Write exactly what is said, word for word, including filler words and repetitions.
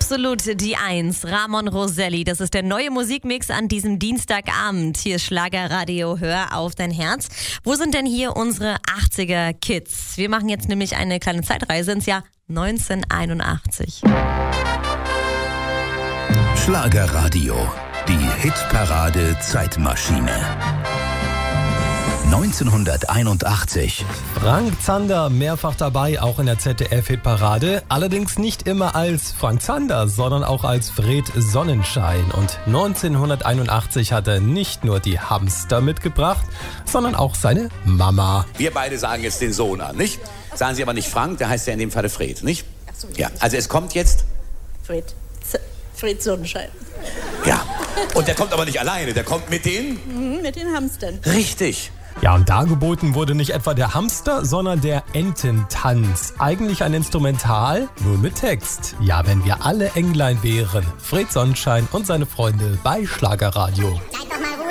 Absolut die Eins. Ramon Roselli, das ist der neue Musikmix an diesem Dienstagabend. Hier ist Schlagerradio, hör auf dein Herz. Wo sind denn hier unsere achtziger-Kids? Wir machen jetzt nämlich eine kleine Zeitreise ins Jahr neunzehnhunderteinundachtzig. Schlagerradio, die Hitparade Zeitmaschine. neunzehnhunderteinundachtzig. Frank Zander mehrfach dabei, auch in der Z D F-Hitparade. Allerdings nicht immer als Frank Zander, sondern auch als Fred Sonnenschein. Und neunzehnhunderteinundachtzig hat er nicht nur die Hamster mitgebracht, sondern auch seine Mama. Wir beide sagen jetzt den Sohn an, nicht? Sagen Sie aber nicht Frank, der heißt ja in dem Falle Fred, nicht? Ach so, ja. Also es kommt jetzt... Fred. Z- Fred Sonnenschein. Ja. Und der kommt aber nicht alleine, der kommt mit den... Mhm, mit den Hamstern. Richtig. Ja, und dargeboten wurde nicht etwa der Hamster, sondern der Ententanz. Eigentlich ein Instrumental, nur mit Text. Ja, wenn wir alle Englein wären. Fred Sonnenschein und seine Freunde bei Schlagerradio.